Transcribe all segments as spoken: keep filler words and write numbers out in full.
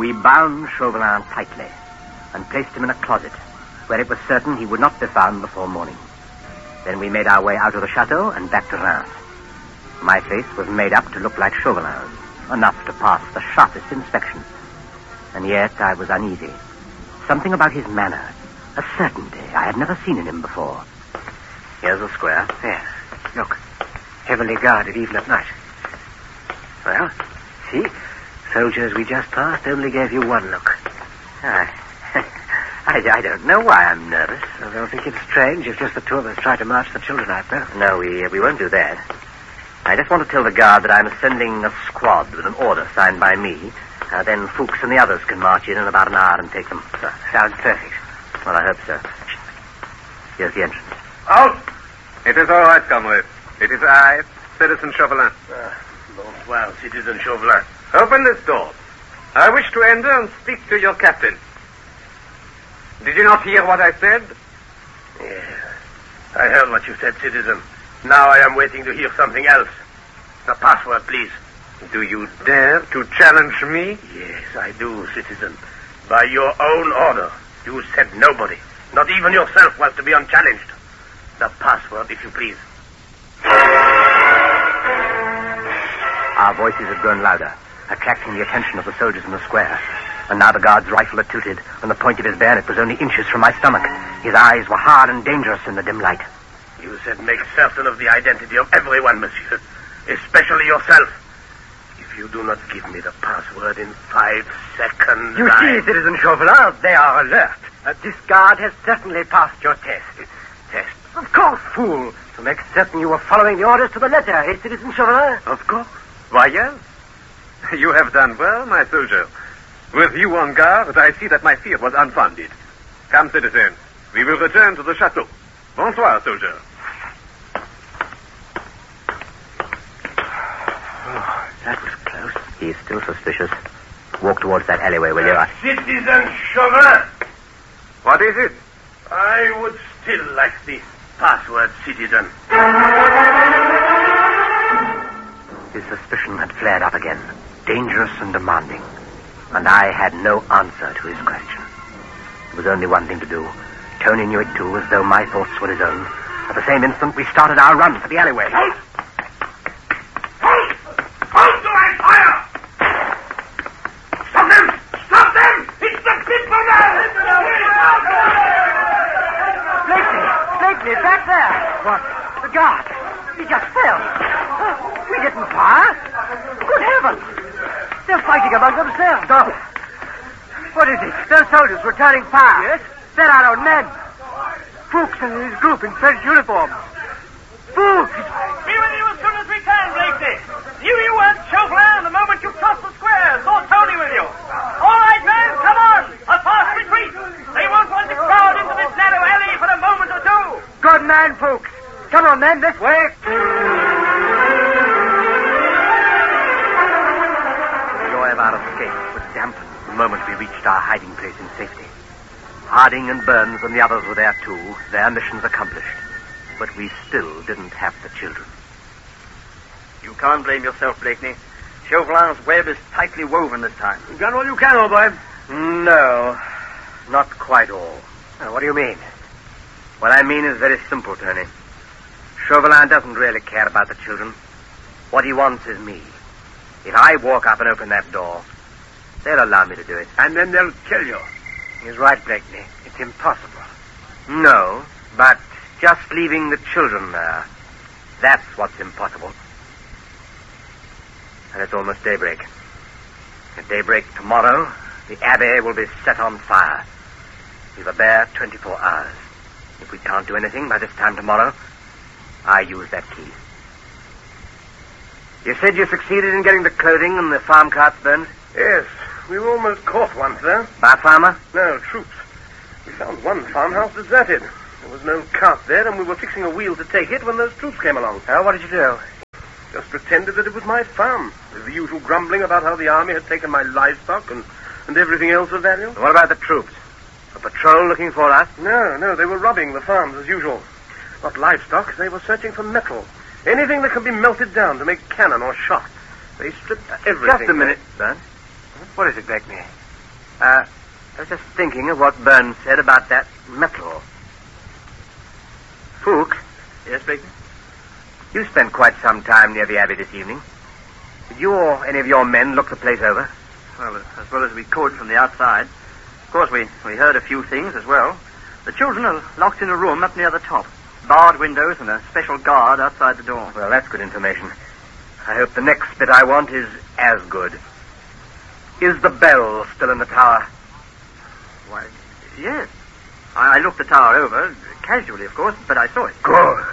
We bound Chauvelin tightly and placed him in a closet where it was certain he would not be found before morning. Then we made our way out of the chateau and back to Reims. My face was made up to look like Chauvelin's, enough to pass the sharpest inspection. And yet I was uneasy. Something about his manner, a certainty I had never seen in him before. Here's the square. There. Look. Heavily guarded even at night. Well, see? Soldiers we just passed only gave you one look. I, I, I don't know why I'm nervous. I don't think it's strange if just the two of us try to march the children out there. No, we, we won't do that. I just want to tell the guard that I'm sending a squad with an order signed by me. Uh, then Fuchs and the others can march in in about an hour and take them. So, sounds perfect. Well, I hope so. Here's the entrance. Out! It is all right, comrade. It is I, Citizen Chauvelin. Ah, bonsoir, Citizen Chauvelin. Open this door. I wish to enter and speak to your captain. Did you not hear what I said? Yes. I heard what you said, citizen. Now I am waiting to hear something else. The password, please. Do you dare to challenge me? Yes, I do, citizen. By your own order, you said nobody, not even yourself, was to be unchallenged. The password, if you please. Our voices had grown louder, attracting the attention of the soldiers in the square. And now the guard's rifle had tilted, and the point of his bayonet was only inches from my stomach. His eyes were hard and dangerous in the dim light. You said make certain of the identity of everyone, monsieur, especially yourself. If you do not give me the password in five seconds... You I... see, Citizen Chauvelin, they are alert. Uh, this guard has certainly passed your test. Test? Of course, fool. To make certain you were following the orders to the letter, eh, Citizen Chauvelin? Of course. Why, yes. You have done well, my soldier. With you on guard, I see that my fear was unfounded. Come, citizen. We will return to the chateau. Bonsoir, soldier. Oh, that was close. He's still suspicious. Walk towards that alleyway, will you? Uh, Citizen Chauvelin! What is it? I would still like this password, citizen. His suspicion had flared up again, dangerous and demanding. And I had no answer to his question. There was only one thing to do. Tony knew it too, as though my thoughts were his own. At the same instant, we started our run for the alleyway. Halt! Halt! Halt! Do I fire? Stop them! Stop them! It's the Pimpernel! Blakely! Blakely, back there! What? The guard. He just fell. Uh, we didn't fire. Good heavens! They're fighting among themselves. No. What is it? Those soldiers returning fire. Yes? They're our own men. Fuchs and his group in French uniform. Fuchs! Be with you as soon as we can, Blakely. Knew you weren't Chauvelin the moment you crossed the square. Saw Tony with you. All right, men, come on. A fast retreat. They won't want to crowd into this narrow alley for a moment or two. Good man, Fuchs. Come on, men, this way. Our escape was dampened the moment we reached our hiding place in safety. Harding and Burns and the others were there too, their missions accomplished. But we still didn't have the children. You can't blame yourself, Blakeney. Chauvelin's web is tightly woven this time. You've done all you can, old boy. No, not quite all. Oh, what do you mean? What I mean is very simple, Tony. Chauvelin doesn't really care about the children. What he wants is me. If I walk up and open that door, they'll allow me to do it. And then they'll kill you. He's right, Blakeney. It's impossible. No, but just leaving the children there, that's what's impossible. And it's almost daybreak. At daybreak tomorrow, the Abbey will be set on fire. We've a bare twenty-four hours. If we can't do anything by this time tomorrow, I use that key. You said you succeeded in getting the clothing and the farm carts, Burns? Yes, we were almost caught once there. By a farmer? No, troops. We found one farmhouse deserted. There was no cart there, and we were fixing a wheel to take it when those troops came along. Oh, what did you do? Just pretended that it was my farm, with the usual grumbling about how the army had taken my livestock and, and everything else of value. What about the troops? A patrol looking for us? No, no, they were robbing the farms as usual. Not livestock, they were searching for metal. Anything that can be melted down to make cannon or shot. They stripped everything. Just a minute, Burns. What is it, Blakeney? Uh, I was just thinking of what Burns said about that metal. Fook, Yes, Blakeney? you spent quite some time near the Abbey this evening. Did you or any of your men look the place over? Well, as well as we could from the outside. Of course, we, we heard a few things as well. The children are locked in a room up near the top. Barred windows and a special guard outside the door. Well, that's good information. I hope the next bit I want is as good. Is the bell still in the tower? Why, yes. I, I looked the tower over, casually, of course, but I saw it. Good.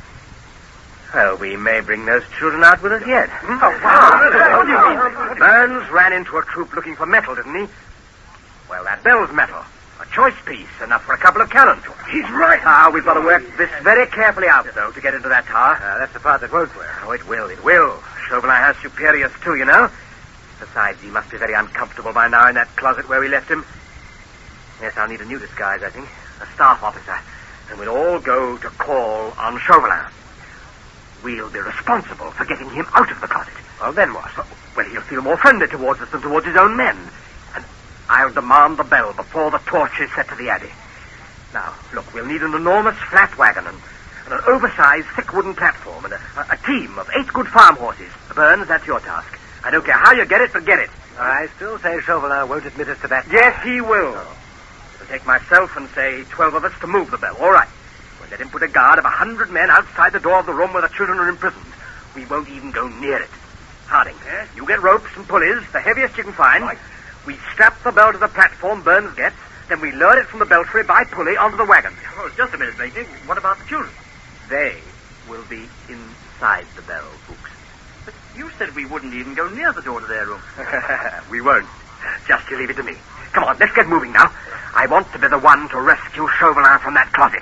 Well, we may bring those children out with us yet. Oh, wow. What do you mean? Burns ran into a troop looking for metal, didn't he? Well, that bell's metal. A choice piece, enough for a couple of cannons. He's right. Ah, we've got to work this very carefully out, though, to get into that tower. Uh, that's the part that won't work. Oh, it will, it will. Chauvelin has superiors, too, you know. Besides, he must be very uncomfortable by now in that closet where we left him. Yes, I'll need a new disguise, I think. A staff officer. And we'll all go to call on Chauvelin. We'll be responsible for getting him out of the closet. Well, then what? Well, he'll feel more friendly towards us than towards his own men. And I'll demand the bell before the torch is set to the Abbey. Now, look, we'll need an enormous flat wagon and, and an oversized thick wooden platform and a, a, a team of eight good farm horses. Burns, that's your task. I don't care how you get it, but get it. I still say Chauvelin won't admit us to that. Yes, he will. It'll take myself and, say, twelve of us to move the bell. All right. We'll let him put a guard of a hundred men outside the door of the room where the children are imprisoned. We won't even go near it. Harding, yes? You get ropes and pulleys, the heaviest you can find. Right. We strap the bell to the platform Burns gets, then we lower it from the belfry by pulley onto the wagon. Oh, just a minute, Blakeney. What about the children? They will be inside the bell, Fuchs. But you said we wouldn't even go near the door to their room. We won't. Just you leave it to me. Come on, let's get moving now. I want to be the one to rescue Chauvelin from that closet.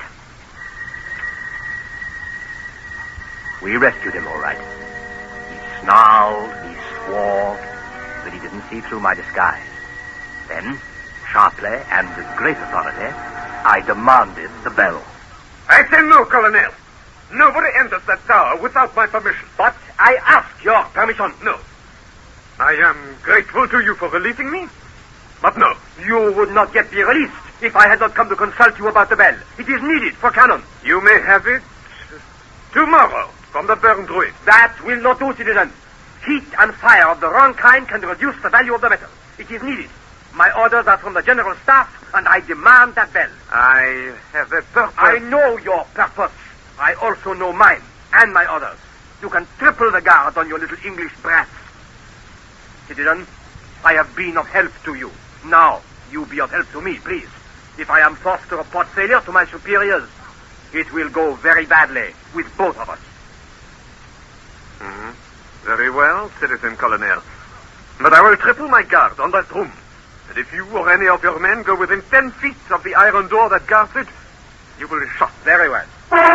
We rescued him, all right. He snarled, he swore, but he didn't see through my disguise. Then, sharply and with great authority, I demanded the bell. I say no, Colonel. Nobody enters that tower without my permission. But I ask your permission. No. I am grateful to you for releasing me, but no. You would not yet be released if I had not come to consult you about the bell. It is needed for cannon. You may have it tomorrow from the burned ruin. That will not do, citizen. Heat and fire of the wrong kind can reduce the value of the metal. It is needed. My orders are from the General Staff, and I demand that bell. I have a purpose. I know your purpose. I also know mine and my orders. You can triple the guard on your little English brats. Citizen, I have been of help to you. Now, you be of help to me, please. If I am forced to report failure to my superiors, it will go very badly with both of us. Mm-hmm. Very well, Citizen Colonel. But I will triple my guard on that room. And if you or any of your men go within ten feet of the iron door that guards it, you will be shot. Very well.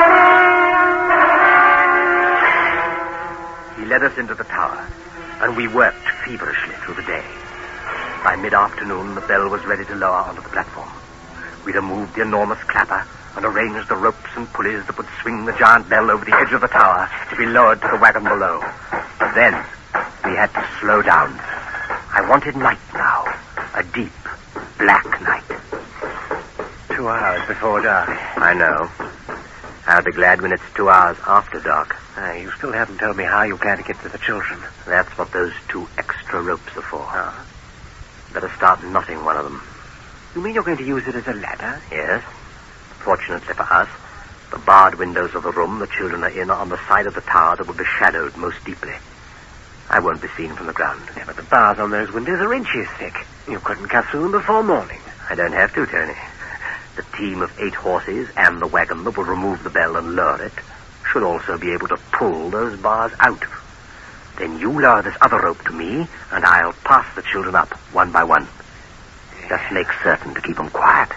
He led us into the tower, and we worked feverishly through the day. By mid-afternoon, the bell was ready to lower onto the platform. We removed the enormous clapper and arranged the ropes and pulleys that would swing the giant bell over the edge of the tower to be lowered to the wagon below. Then we had to slow down. I wanted night now, a deep, black night. Two hours before dark. I know. I'll be glad when it's two hours after dark. Uh, you still haven't told me how you plan to get to the children. That's what those two extra ropes are for. Oh. Better start knotting one of them. You mean you're going to use it as a ladder? Yes. Fortunately for us, the barred windows of the room the children are in are on the side of the tower that will be shadowed most deeply. I won't be seen from the ground. Yeah, but the bars on those windows are inches thick. You couldn't cut through them before morning. I don't have to, Tony. The team of eight horses and the wagon that will remove the bell and lower it should also be able to pull those bars out. Then you lower this other rope to me, and I'll pass the children up one by one. Just make certain to keep them quiet.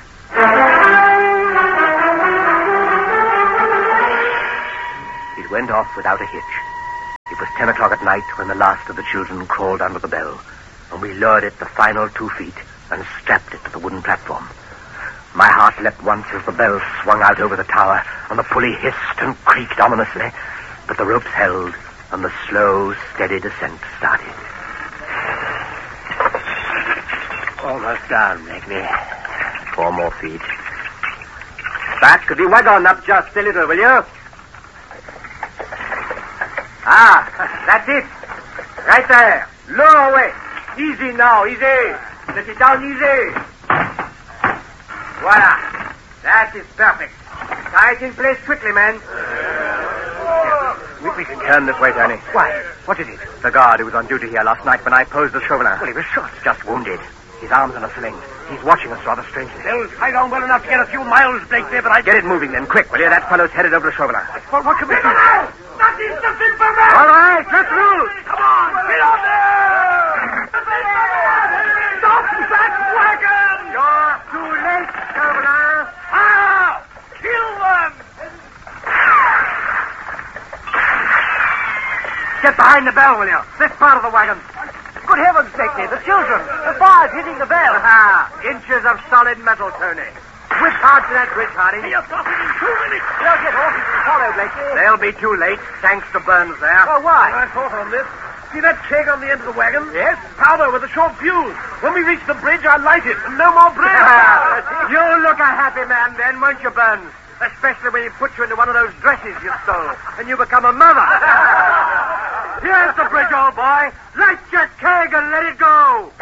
It went off without a hitch. It was ten o'clock at night when the last of the children crawled under the bell, and we lowered it the final two feet and strapped it to the wooden platform. My heart leapt once as the bell swung out over the tower, and the pulley hissed and creaked ominously, but the ropes held, and the slow, steady descent started. Almost down, Blakeley. Four more feet. Back to the wagon up just a little, will you? Ah, that's it. Right there. Lower away. Easy now, easy. Let it down easy. Voila. That is perfect. Tie it in place quickly, man. We, we can turn this way, Tony. Why? What is it? The guard who was on duty here last night when I posed the Chauvelin. Well, he was shot. Just wounded. His arm's in a sling. He's watching us rather strangely. They'll tie down well enough to get a few miles, Blakeley, but I... Get it moving then, quick, will you? That fellow's headed over to Chauvelin. Well, what can we do? That is the big man! All right, let's move. Come on, get on there! Stop that wagon! You're too late, Chauvelin. Ah! Kill them! Get behind the bell, will you? This part of the wagon. Good heavens, Blakeley, the children. The bars hitting the bell. Ah, inches of solid metal, Tony. Whip hard to that bridge, Hardy. You're stopping in two minutes. They'll get horses to follow, Blakeley. They'll be too late, thanks to Burns there. Oh, why? I thought on this. See that keg on the end of the wagon? Yes? Powder with a short fuse. When we reach the bridge, I'll light it, and no more bridge. You'll look a happy man then, won't you, Burns? Especially when he puts you into one of those dresses you stole, and you become a mother. Here's the bridge, old boy. Light your keg and let it go.